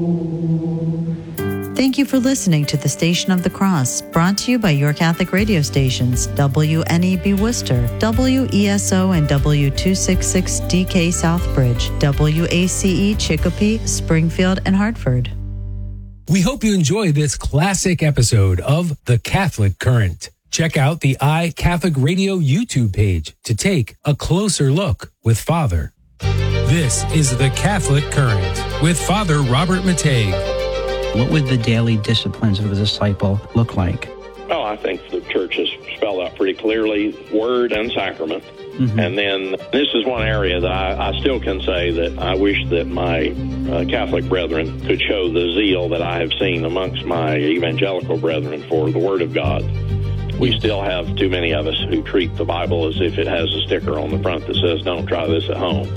Thank you for listening to the Station of the Cross, brought to you by your Catholic radio stations, WNEB Worcester, WESO and W266DK Southbridge, WACE Chicopee, Springfield, and Hartford. We hope you enjoy this classic episode of The Catholic Current. Check out the iCatholic Radio YouTube page to take a closer look with Father. This is The Catholic Current with Father Robert Matei. What would the daily disciplines of a disciple look like? Well, I think the church has spelled out pretty clearly word and sacrament. Mm-hmm. And then this is one area that I still can say that I wish that my Catholic brethren could show the zeal that I have seen amongst my evangelical brethren for the Word of God. We still have too many of us who treat the Bible as if it has a sticker on the front that says, "Don't try this at home."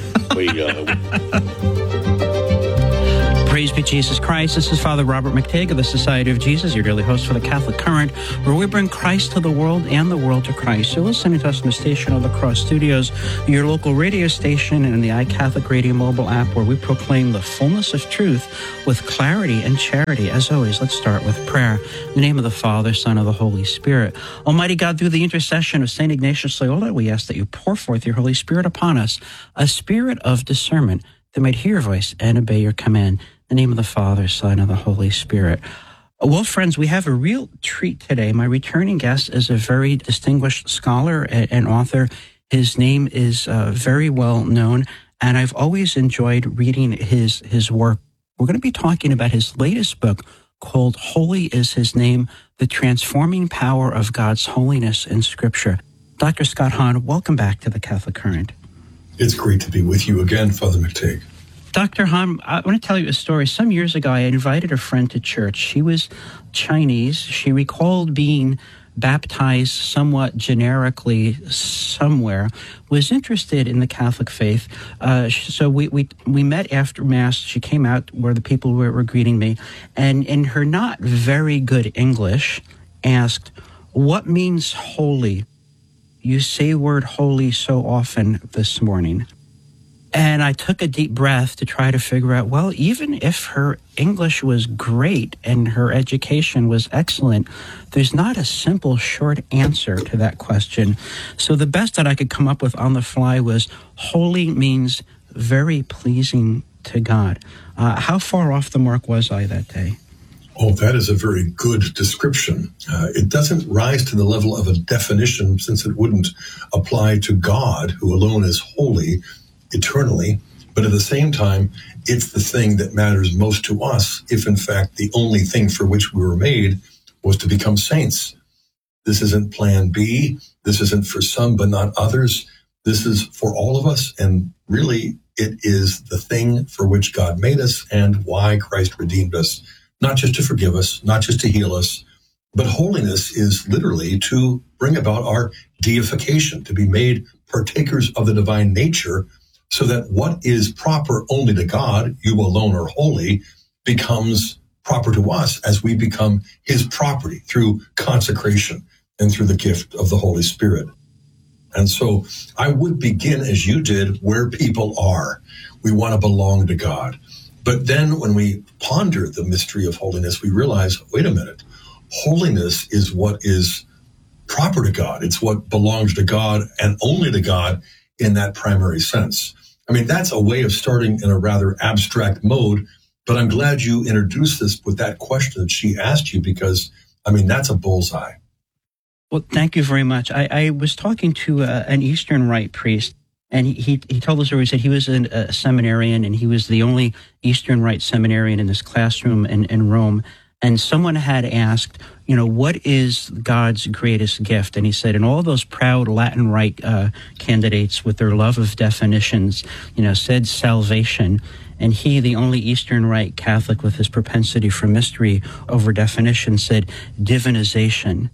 Praise be Jesus Christ. This is Father Robert Matei of the Society of Jesus, your daily host for the Catholic Current, where we bring Christ to the world and the world to Christ. You're listening to us in the Station of the Cross studios, your local radio station, and the iCatholic Radio mobile app, where we proclaim the fullness of truth with clarity and charity. As always, let's start with prayer. In the name of the Father, Son, and the Holy Spirit. Almighty God, through the intercession of St. Ignatius Loyola, we ask that you pour forth your Holy Spirit upon us, a spirit of discernment that might hear your voice and obey your command. In the name of the Father, Son, and the Holy Spirit. Well, friends, we have a real treat today. My returning guest is a very distinguished scholar and author. His name is very well known, and I've always enjoyed reading his work. We're going to be talking about his latest book called Holy is His Name, The Transforming Power of God's Holiness in Scripture. Dr. Scott Hahn, welcome back to the Catholic Current. It's great to be with you again, Father Matei. Dr. Hahn, I want to tell you a story. Some years ago, I invited a friend to church. She was Chinese. She recalled being baptized somewhat generically somewhere, was interested in the Catholic faith. So we met after Mass. She came out where the people were greeting me, and in her not very good English, asked, "What means holy? You say word holy so often this morning." And I took a deep breath to try to figure out, well, even if her English was great and her education was excellent, there's not a simple, short answer to that question. So the best that I could come up with on the fly was, holy means very pleasing to God. How far off the mark was I that day? Oh, that is a very good description. It doesn't rise to the level of a definition, since it wouldn't apply to God, who alone is holy eternally, but at the same time, it's the thing that matters most to us, if in fact the only thing for which we were made was to become saints. This isn't plan B. This isn't for some but not others. This is for all of us, and really it is the thing for which God made us and why Christ redeemed us, not just to forgive us, not just to heal us, but holiness is literally to bring about our deification, to be made partakers of the divine nature, so that what is proper only to God, you alone are holy, becomes proper to us as we become his property through consecration and through the gift of the Holy Spirit. And so I would begin, as you did, where people are. We want to belong to God. But then when we ponder the mystery of holiness, we realize, wait a minute, holiness is what is proper to God. It's what belongs to God and only to God in that primary sense. I mean, that's a way of starting in a rather abstract mode, but I'm glad you introduced this with that question that she asked you, because, I mean, that's a bullseye. Well, thank you very much. I was talking to an Eastern Rite priest, and he told us, he said he was a seminarian, and he was the only Eastern Rite seminarian in this classroom in Rome. And someone had asked, what is God's greatest gift? And he said, and all those proud Latin Rite candidates with their love of definitions, said salvation. And he, the only Eastern Rite Catholic with his propensity for mystery over definition, said divinization,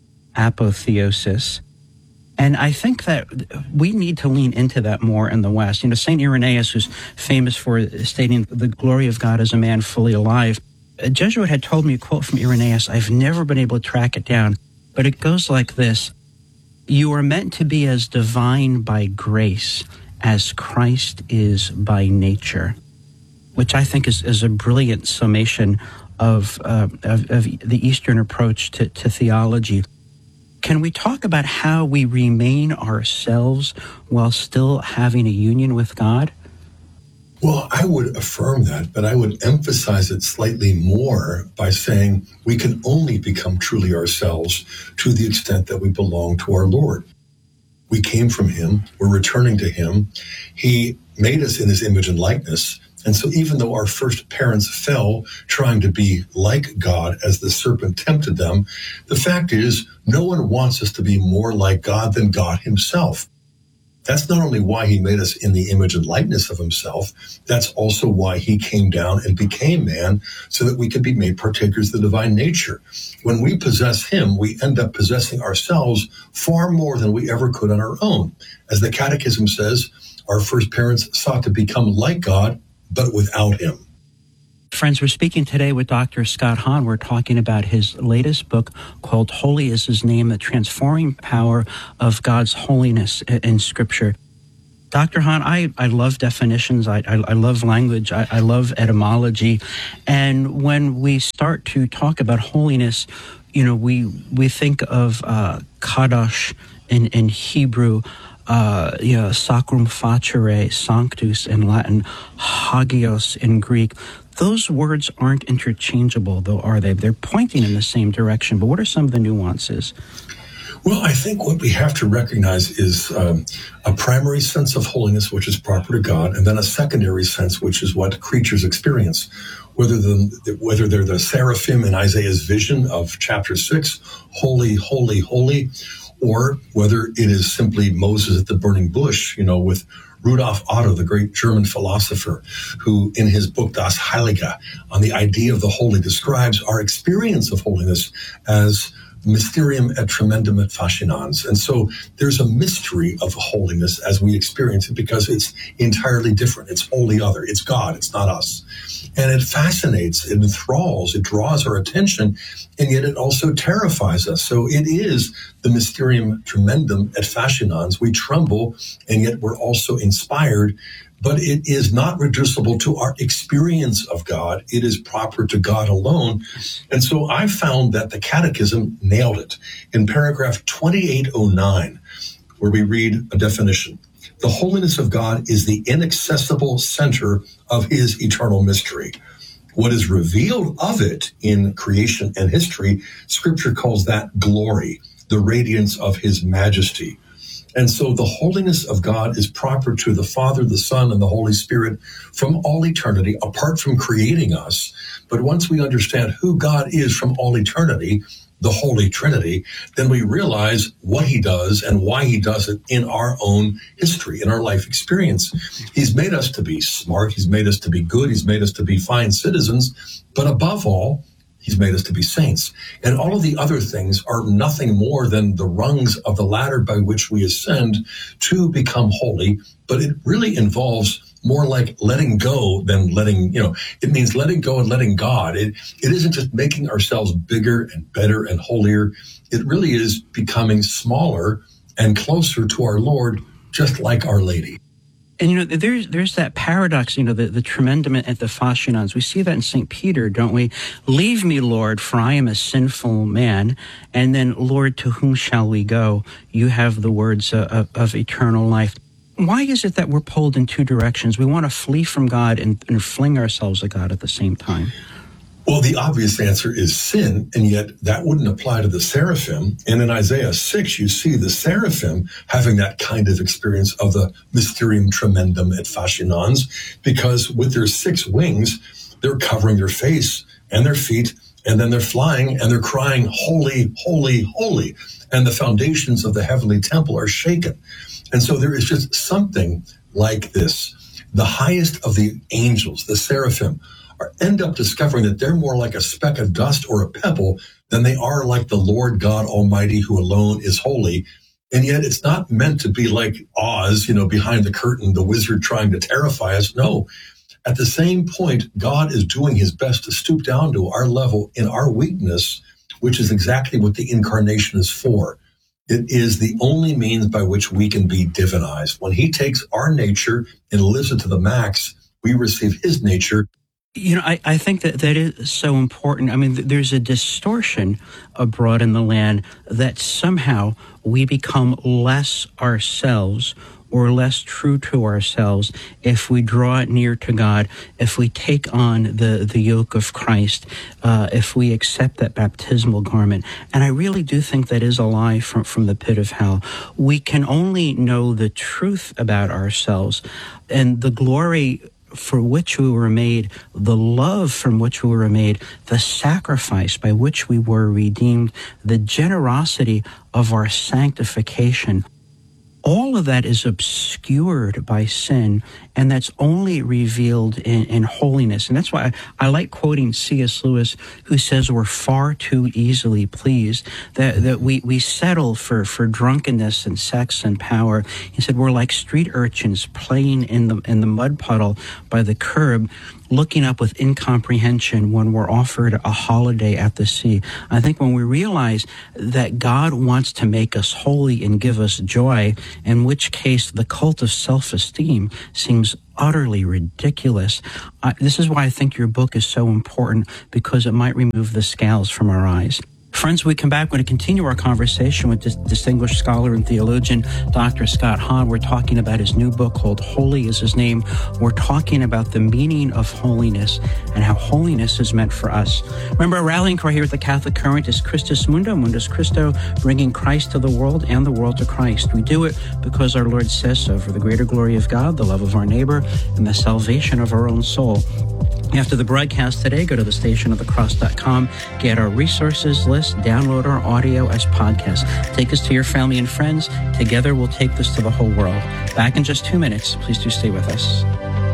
apotheosis. And I think that we need to lean into that more in the West. St. Irenaeus, who's famous for stating the glory of God as a man fully alive, a Jesuit had told me a quote from Irenaeus. I've never been able to track it down, but it goes like this: "You are meant to be as divine by grace as Christ is by nature." which I think is a brilliant summation of the Eastern approach to theology. Can we talk about how we remain ourselves while still having a union with God? Well, I would affirm that, but I would emphasize it slightly more by saying we can only become truly ourselves to the extent that we belong to our Lord. We came from him. We're returning to him. He made us in his image and likeness. And so even though our first parents fell trying to be like God as the serpent tempted them, the fact is no one wants us to be more like God than God himself. That's not only why he made us in the image and likeness of himself, that's also why he came down and became man so that we could be made partakers of the divine nature. When we possess him, we end up possessing ourselves far more than we ever could on our own. As the Catechism says, our first parents sought to become like God, but without him. Friends, we're speaking today with Dr. Scott Hahn. We're talking about his latest book called Holy is His Name, The Transforming Power of God's Holiness in Scripture. Dr. Hahn, I love definitions. I love language. I love etymology. And when we start to talk about holiness, we think of kadosh in Hebrew, sacrum facere, sanctus in Latin, hagios in Greek. Those words aren't interchangeable, though, are they? They're pointing in the same direction, but what are some of the nuances? Well, I think what we have to recognize is a primary sense of holiness, which is proper to God, and then a secondary sense, which is what creatures experience. Whether they're the seraphim in Isaiah's vision of chapter 6, holy, holy, holy, or whether it is simply Moses at the burning bush, with Rudolf Otto, the great German philosopher, who in his book Das Heilige, on the idea of the holy, describes our experience of holiness as mysterium et tremendum et fascinans. And so there's a mystery of holiness as we experience it because it's entirely different. It's wholly other. It's God. It's not us. And it fascinates, it enthralls, it draws our attention, and yet it also terrifies us. So it is the mysterium tremendum et fascinans. We tremble, and yet we're also inspired. But it is not reducible to our experience of God. It is proper to God alone. And so I found that the Catechism nailed it. In paragraph 2809, where we read a definition, the holiness of God is the inaccessible center of his eternal mystery. What is revealed of it in creation and history, Scripture calls that glory, the radiance of his majesty. And so the holiness of God is proper to the Father, the Son, and the Holy Spirit from all eternity, apart from creating us. But once we understand who God is from all eternity, the Holy Trinity, then we realize what he does and why he does it in our own history, in our life experience. He's made us to be smart. He's made us to be good. He's made us to be fine citizens. But above all, he's made us to be saints. And all of the other things are nothing more than the rungs of the ladder by which we ascend to become holy. But it really involves more like letting go than letting, it means letting go and letting God. It isn't just making ourselves bigger and better and holier. It really is becoming smaller and closer to our Lord, just like Our Lady. And, there's that paradox, the tremendum et the fascinans. We see that in St. Peter, don't we? Leave me, Lord, for I am a sinful man. And then, Lord, to whom shall we go? You have the words of eternal life. Why is it that we're pulled in two directions? We want to flee from God and fling ourselves at God at the same time. Well, the obvious answer is sin, and yet that wouldn't apply to the seraphim. And in Isaiah 6, you see the seraphim having that kind of experience of the mysterium tremendum et fascinans, because with their 6 wings, they're covering their face and their feet, and then they're flying and they're crying, holy, holy, holy. And the foundations of the heavenly temple are shaken. And so there is just something like this. The highest of the angels, the seraphim, end up discovering that they're more like a speck of dust or a pebble than they are like the Lord God Almighty, who alone is holy. And yet it's not meant to be like Oz, behind the curtain, the wizard trying to terrify us. No, at the same point, God is doing his best to stoop down to our level in our weakness, which is exactly what the incarnation is for. It is the only means by which we can be divinized. When he takes our nature and lives it to the max, we receive his nature. You know, I think that is so important. I mean, there's a distortion abroad in the land that somehow we become less ourselves or less true to ourselves if we draw near to God, if we take on the yoke of Christ, if we accept that baptismal garment. And I really do think that is a lie from the pit of hell. We can only know the truth about ourselves and the glory for which we were made, the love from which we were made, the sacrifice by which we were redeemed, the generosity of our sanctification. All of that is obscured by sin, and that's only revealed in holiness. And that's why I like quoting C.S. Lewis, who says we're far too easily pleased, that we settle for drunkenness and sex and power. He said we're like street urchins playing in the mud puddle by the curb, looking up with incomprehension when we're offered a holiday at the sea. I think when we realize that God wants to make us holy and give us joy, in which case the cult of self-esteem seems utterly ridiculous. This is why I think your book is so important, because it might remove the scales from our eyes. Friends, when we come back, we're going to continue our conversation with this distinguished scholar and theologian, Dr. Scott Hahn. We're talking about his new book called Holy is His Name. We're talking about the meaning of holiness and how holiness is meant for us. Remember, our rallying cry here at the Catholic Current is Christus Mundo, Mundus Christo, bringing Christ to the world and the world to Christ. We do it because our Lord says so, for the greater glory of God, the love of our neighbor, and the salvation of our own soul. After the broadcast today, go to thestationofthecross.com, get our resources list, download our audio as podcasts. Take this to your family and friends. Together, we'll take this to the whole world. Back in just 2 minutes. Please do stay with us.